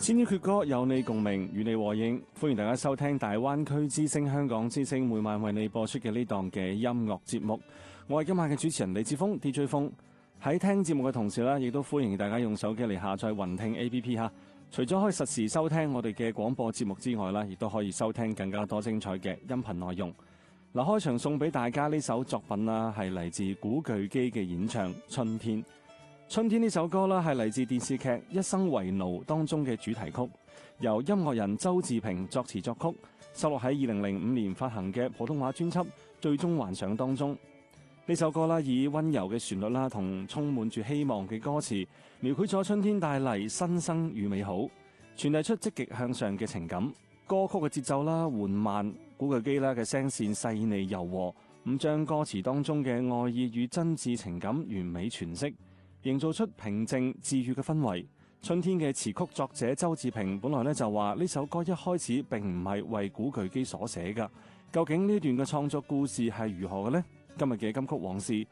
千於闕歌有你共鳴，與你和應。歡迎大家收聽大灣區之聲、香港之聲每晚為你播出嘅呢檔嘅音樂節目。我係今晚嘅主持人李志峰 DJ 峰。喺聽節目嘅同時呢，亦都歡迎大家用手機嚟下載雲聽 APP 哈。除咗可以實時收聽我哋嘅廣播節目之外呢，亦都可以收聽更加多精彩嘅音頻內容。嗱，開場送俾大家呢首作品啦，係嚟自古巨基嘅演唱《春天》。春天呢首歌啦，係嚟自電視劇《一生為奴》當中嘅主題曲，由音樂人周志平作詞作曲，收錄喺2005年發行嘅普通話專輯《最終幻想》當中。呢首歌啦，以溫柔嘅旋律啦，同充滿住希望嘅歌詞，描繪咗春天帶嚟新生與美好，傳遞出積極向上嘅情感。歌曲嘅節奏啦緩慢，古巨基啦嘅聲線細膩柔和，咁將歌詞當中嘅愛意與真摯情感完美詮釋，營造出平靜治癒嘅氛圍。春天嘅詞曲作者周志平本來就話呢首歌一開始並唔係為古巨基所寫㗎，究竟呢段嘅創作故事係如何嘅呢？今日嘅金曲往事